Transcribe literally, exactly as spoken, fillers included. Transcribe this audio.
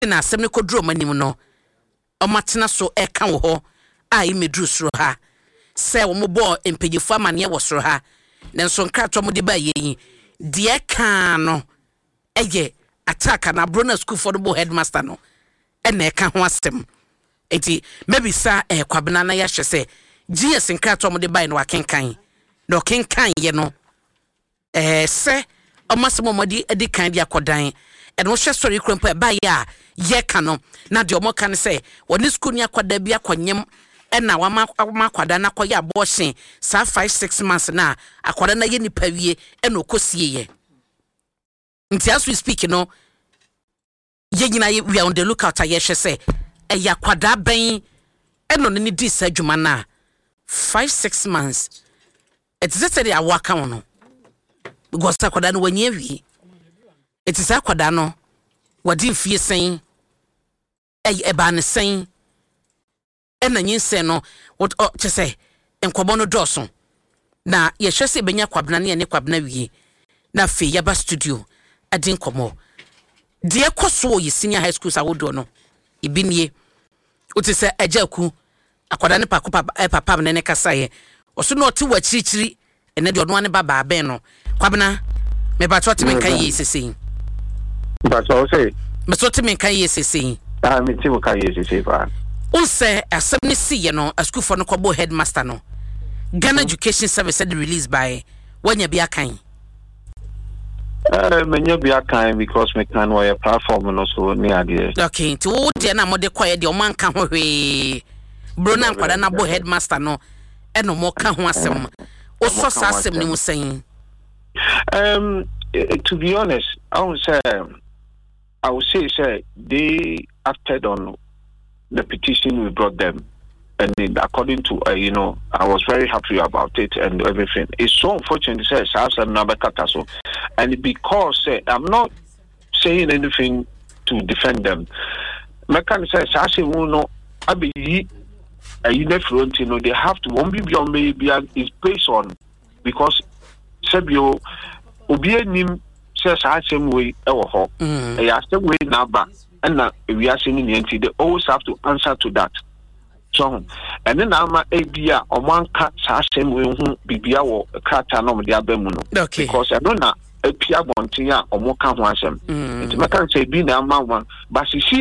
na asem ne kodro manim no omatena so e kan wo ho a imedru soro ha se wo mo bo empegefo amane wo soro ha nenso nkrato mo de ba yi de kan no eye attack na brona school for the headmaster no e na e ka ho asem eti maybe sa e kwabena na ya hye se G S nkrato mo de ba no akenkan no kenkan ye no eh se omasemo modi edi kan dia kodan e no hwe story krompo e ba ya ye ka no na de omo kan se woni school ni akwada bia konyem e na wama akwada na koya abortion sa five six months na akwada na ye nipa wie e no kosie ye nti as we speak no ye nyina we are on the lookout aye hwe se e ya kwada ben e no ni di sa dwuma na five six months it's just say a waka no because akwada no wanye wi it is akwada no wadi fie sen e e ba ne sen e na nyinse no what che say enkobo no doso na ye hwe se benya kwabna ne ne kwabna wi na fe yaba studio adin komo de ekoso yi senior high school sa wodo no ibinie uti se ajaku akwada ne pakopa papa ne ne kasa ye oso no ti wachirichiri ene de ono ane baba aben no kwabna me ba to timi kan yi sesei ba so say me so timi kan yi sesei ah me ti mo kan yi sesei ba unse asem ne si ye no a school for no kwabo headmaster no Ghana Education Service said released by wanya bia kan Uh, many be a kind because me can wear platform no so near idea. Okay, to what the na mode quiet the man kan ho we brona kwada na bo headmaster no e no mo ka ho asem o so sa asem ni mo saying. Um to be honest, I would say I would say say they acted on the petition we brought them. And then according to, uh, you know, I was very happy about it and everything. It's so unfortunate, says so. And because uh, I'm not saying anything to defend them, my can say, no, I be you know, they have to one be beyond maybe is based on because Sebio Obienim says I same way ever hope. I same way now, and we are saying the they always have to answer to that. So, and then I'm a bia or one cat same way who be our crata no the abemuno. Okay. Because I don't know a pia bontia or more can want them. It's my can say be the amount one, but she